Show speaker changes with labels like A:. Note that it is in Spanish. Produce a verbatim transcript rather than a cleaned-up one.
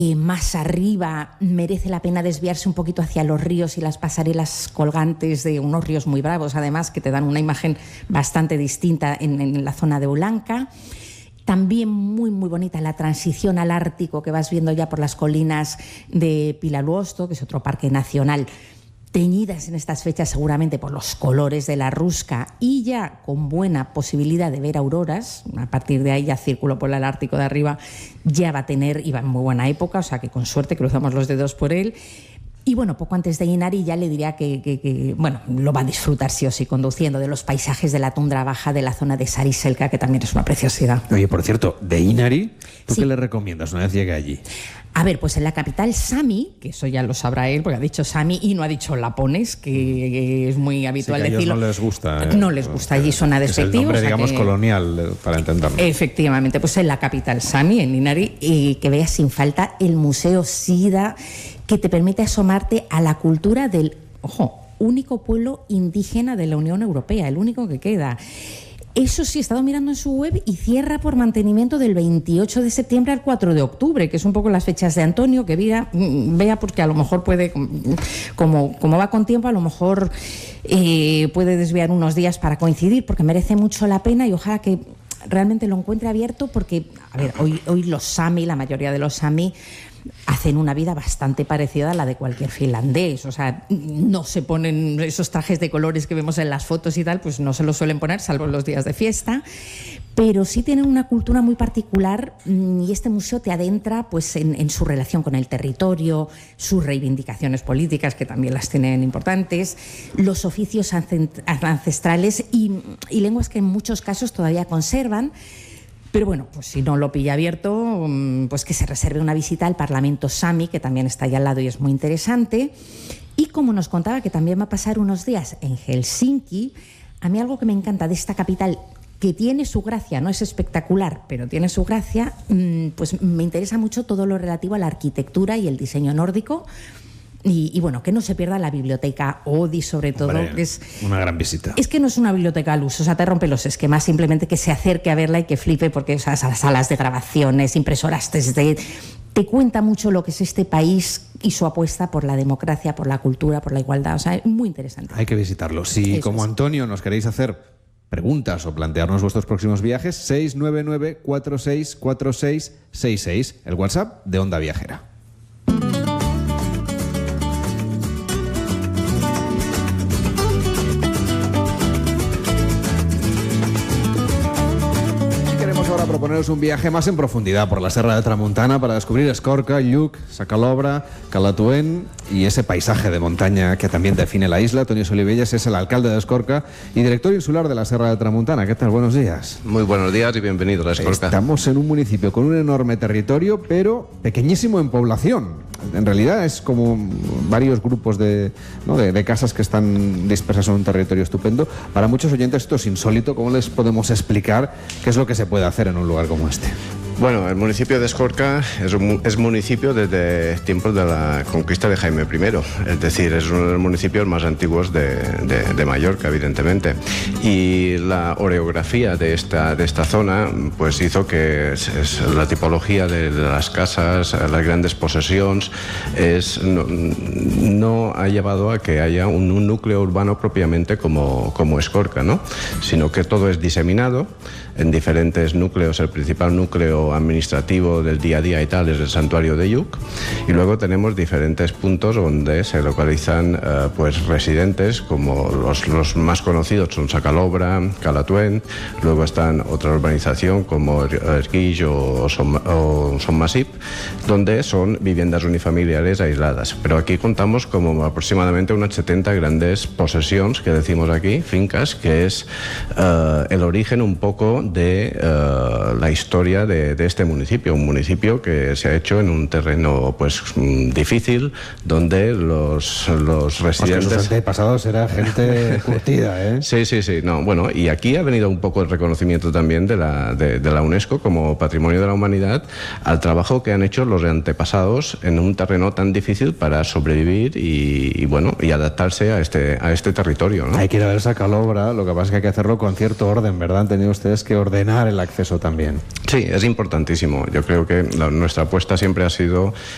A: Eh, más arriba merece la pena desviarse un poquito hacia los ríos y las pasarelas colgantes de unos ríos muy bravos, además, que te dan una imagen bastante distinta en, en la zona de Olanka. También muy, muy bonita la transición al Ártico que vas viendo ya por las colinas de Pilaluosto, que es otro parque nacional, teñidas en estas fechas seguramente por los colores de la Rusca y ya con buena posibilidad de ver auroras. A partir de ahí ya Círculo Polar el Ártico de arriba ya va a tener, y va en muy buena época, o sea que con suerte cruzamos los dedos por él. Y bueno, poco antes de Inari ya le diría que, que, que bueno, lo va a disfrutar sí o sí conduciendo, de los paisajes de la tundra baja de la zona de Sariselka, que también es una preciosidad.
B: Oye, por cierto, de Inari, ¿tú
A: sí.
B: qué le recomiendas una vez llegue allí?
A: A ver, pues en la capital Sami, que eso ya lo sabrá él, porque ha dicho Sami y no ha dicho Lapones, que es muy habitual
B: sí, que a
A: decirlo.
B: ellos no les gusta. Eh,
A: no les gusta, allí suena despectivo.
B: Es el nombre,
A: o sea
B: digamos,
A: que...
B: colonial, para entenderlo.
A: Efectivamente, pues en la capital Sami, en Inari, y que veas sin falta el Museo Sida, que te permite asomarte a la cultura del, ojo, único pueblo indígena de la Unión Europea, el único que queda. Eso sí, he estado mirando en su web y cierra por mantenimiento del veintiocho de septiembre al cuatro de octubre, que es un poco las fechas de Antonio, que vea, vea porque a lo mejor puede, como, como va con tiempo, a lo mejor eh, puede desviar unos días para coincidir, porque merece mucho la pena y ojalá que realmente lo encuentre abierto, porque, a ver, hoy, hoy los Sami, la mayoría de los Sami, hacen una vida bastante parecida a la de cualquier finlandés, o sea, no se ponen esos trajes de colores que vemos en las fotos y tal, pues no se los suelen poner, salvo en los días de fiesta, pero sí tienen una cultura muy particular y este museo te adentra pues en, en su relación con el territorio, sus reivindicaciones políticas, que también las tienen importantes, los oficios ancestrales y, y lenguas que en muchos casos todavía conservan. Pero bueno, pues si no lo pilla abierto, pues que se reserve una visita al Parlamento Sami, que también está ahí al lado y es muy interesante. Y como nos contaba que también va a pasar unos días en Helsinki, a mí algo que me encanta de esta capital, que tiene su gracia, no es espectacular, pero tiene su gracia, pues me interesa mucho todo lo relativo a la arquitectura y el diseño nórdico. Y, y bueno, que no se pierda la biblioteca Odi, sobre todo.
B: Hombre,
A: que es
B: una gran visita.
A: Es que no es una biblioteca al uso, o sea, te rompe los esquemas, simplemente que se acerque a verla y que flipe, porque esas salas de grabaciones, impresoras tres D, te cuenta mucho lo que es este país y su apuesta por la democracia, por la cultura, por la igualdad. O sea, es muy interesante.
B: Hay que visitarlo. Si, Eso como es. Antonio, nos queréis hacer preguntas o plantearnos vuestros próximos viajes, seis nueve nueve, cuatro seis cuatro seis seis seis, el WhatsApp de Onda Viajera. Proponeros un viaje más en profundidad por la Serra de Tramuntana para descubrir Escorca, Lluc, Sacalobra, Calatuén y ese paisaje de montaña que también define la isla. Antonio Solivelles es el alcalde de Escorca y director insular de la Serra de Tramuntana. ¿Qué tal? Buenos días.
C: Muy buenos días y bienvenidos a Escorca.
B: Estamos en un municipio con un enorme territorio, pero pequeñísimo en población. En realidad es como varios grupos de, ¿no? de, de casas que están dispersas en un territorio estupendo. Para muchos oyentes esto es insólito. ¿Cómo les podemos explicar qué es lo que se puede hacer en un lugar como este?
C: Bueno, el municipio de Escorca es, un, es municipio desde tiempos de la conquista de Jaime primero, es decir, es uno de los municipios más antiguos de, de, de Mallorca, evidentemente. Y la orografía de esta, de esta zona pues hizo que es, es la tipología de, de las casas, las grandes posesiones, es, no, no ha llevado a que haya un, un núcleo urbano propiamente como, como Escorca, ¿no? Sino que todo es diseminado en diferentes núcleos. El principal núcleo administrativo del día a día y tal es el santuario de Lluc, y luego tenemos diferentes puntos donde se localizan eh, pues residentes, como los, los más conocidos son Sacalobra, Calatuén, luego están otra urbanización como Erguix o Son, o Son Masip, donde son viviendas unifamiliares aisladas, pero aquí contamos como aproximadamente unas setenta grandes posesiones, que decimos aquí, fincas, que es eh, el origen un poco de uh, la historia de, de este municipio, un municipio que se ha hecho en un terreno pues difícil, donde los, los residentes...
B: Porque sus antepasados era gente curtida, ¿eh?
C: Sí, sí, sí, no, bueno, y aquí ha venido un poco el reconocimiento también de la, de, de la UNESCO como Patrimonio de la Humanidad al trabajo que han hecho los antepasados en un terreno tan difícil para sobrevivir y, y bueno, y adaptarse a este, a este territorio, ¿no?
B: Hay que ir a ver Sacalobra, lo que pasa es que hay que hacerlo con cierto orden, ¿verdad? Han tenido ustedes que ordenar el acceso también.
C: Sí, es importantísimo. Yo creo que la, nuestra apuesta siempre ha sido